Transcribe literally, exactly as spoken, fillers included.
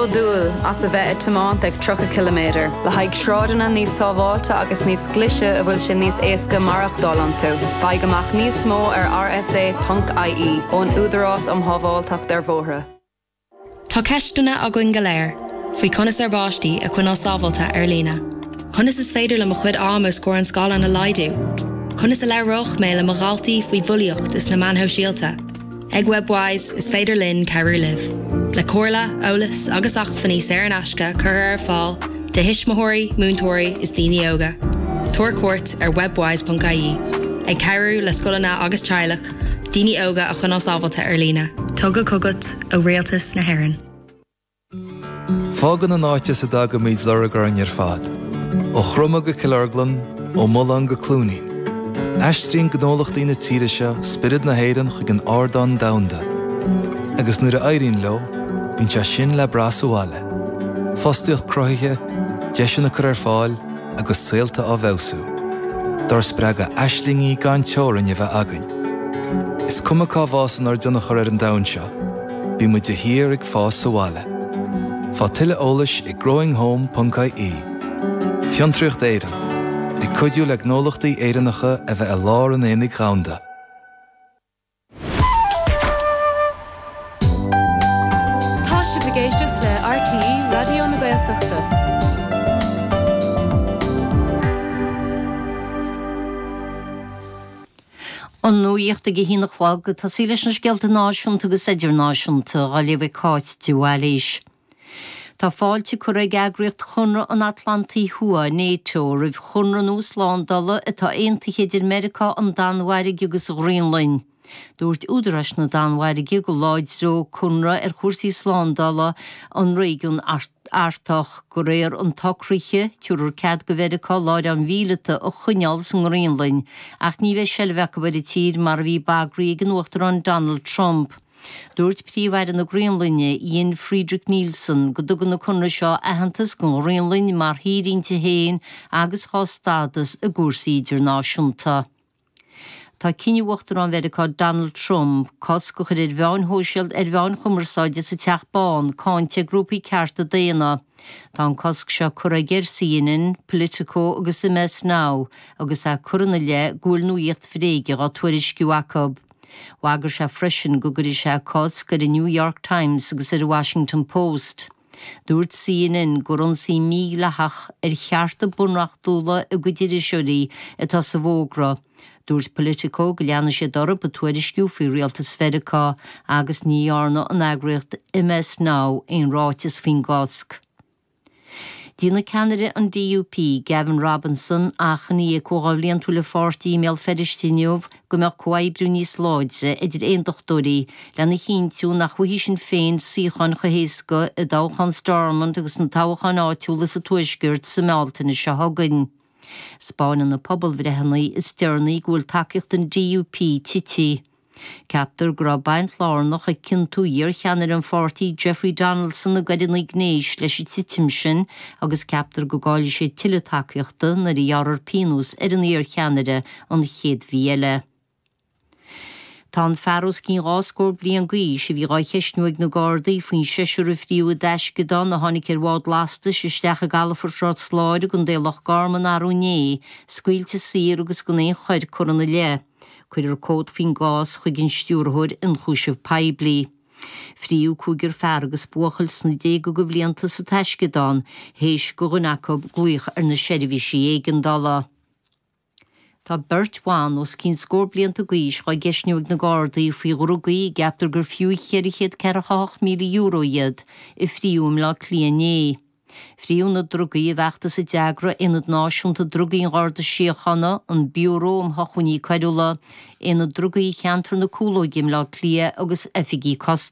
Tro dúil as a bheith itimán ag trocha kilometr, le haig srádanna níos sábháilte agus níos glise a bhfuil sin níos éasca marachdáil an tú. Bhaig amach níos mó ar r s a dot i e ón údarás am hábháilteach dar bhóthra. Tá ceistúna a gcuin go léir, faoi conas ar báistí a chuin á sábháilte ar lína. Conas is féidir le mo chuid am ó scór an scála na laidú. Conas a le roch mé le mo galtaí faoi bhuilíocht is na manthó síalta. Ag webwise is féidir linn ceirú liv. Le cóirla, ólas agus achfaní sé an asca chur ar fáil, de hisismóirí, múntóirí is daoine óga. Tuair cuairt ar webwise dot i e. Ag ceirú le scolanna agus teilech, daoine óga a chun á sábháilte ar lína. Tugad cogat ó réaltas na hÉireann. Fágan an áite sa dag go míid lera gurn ar fad. Ó chruma go Killarglan, ó Mullan go Clúnaí. Aistrín gnólachtaí na tíre seo spirid na hÉireann chuig an ardán damhanda. Agus nuair a éiríonn leo, bíonn sé sin le brasúáile. Fostaíocht cruthaithe, deiseanna chur ar fáil agus saolta á bhebhsú. Dar spreaga aislingaí gan teorann a bheith againn. Is cuma cá bhásan ar duna chur ar an damhan seo, bí mu de hir ag fás súáile. Fá tuile eolais i growing home dot i e. Fiontraocht éireann. I cuidiú le gnólachtaí éireannacha a bheith a lár an éananig ghaunda. Tá si bhgéisteach le R T E Radio na Gaeltachta. An nuíocht a hína chlág tá sílis na sgealta náisiúnta agus idir náisiúnta a léh cáit tíháilís. Tá fáilte chur ag eagraíocht chunra an Atlantaí thua NATO rih chunra nús lándála atá aontaithe America an Danmhairigh agus Greenland. Dúirt údaráis na Danmhairigh go láidsró chunra ar chuirsaí slándála an réigiún airtach go réir an tacraiche tiúr cead go America láir an bhílata a chuineal san Greenland ach ní bheith seilbheach bud i tír mar bhí bagraí an uachtar an Donald Trump. Dúirt príomhhair na Greenlinne Ian Friedrich Nielsen go dugan na chunra seo aitheantas go Greenland mar hídínta héin agus chástadas a gúrsaí idirnáisiúnta. Tá cinnehuachtar an America Donald Trump cos go chur ar bhean hóisialt ar bhean chumarsáide sa teachbán cáinte grúpaí cearta déana. Tá an cosc seo chur a ggéir síanaan, Politico agus M S Now agus a churanna le gúil nuíocht fréige á tuairisciú Jacob. Wagur sé freisin go gur sé cos go i New York Times agus ar Washington Post. Dúirt C N N gur an sí mí lethach ar chearta bunrachtúla a go dtí siúí atá sa bhógra. Dúirt Politico go leanna sé dora ba tuairisciú faoi rialtas Fedica agus níarna an eagraíocht M S Now in ráitis fin gosc. Dína Canada an D U P Gavin Robinson achaní a cóáblíonn tú le forty email fedistíneomh go meach cuaibrú níos láidre idir éon dochtóirí lena chintiú nach chuhí sin féin síchan chuhéasca a dáchan Stormont agus an táchan áitiúla sa tuaisgurt sa mealtainna se hagann. Spáin na pobl bhrehannaí is stearnaí gúil takeíocht an D U P tití. Captar gra baint lárnach a cinú ír cheanar an forty Jeffrey Donaldson a gadin ag gnéis leis i titim sin agus captar go gáil sé tiiletaíochta na i jarar pínús ar an ír cheanare an chéad bhíile. Tá an fearros cín ráscór blian gaí sé bhí ráicheisnúig na Gardaí faoin seisiú a phríú a deisce don na tháinig ar bhád lastas isteach a galafort sláide gon déalach garman arúné, scuilte sír agus go éon chuir churanna le. Cuir ar cód fin gás chuig an stúrthúir in chúisih peblií. Fríú cúgur fergus buachil sna dé go go bblianta sa teiscedán, héis go gunnacob gluich ar na seirbhísí éigen dala. Tá Bert Wan os cín scór blianta gaís chuig geisniúig na Gardaí faoi gurúgaí gaptar gur fiú cheirichéad ceirich míle euro iad i fríúm le cliané. Fríú na drugaí bheachta sa deagra inad náisiúnta drugaí gáda siochanna an biúró am hachuní caidúla ina drugaí cheantar na cúlóigim le clia agus efigí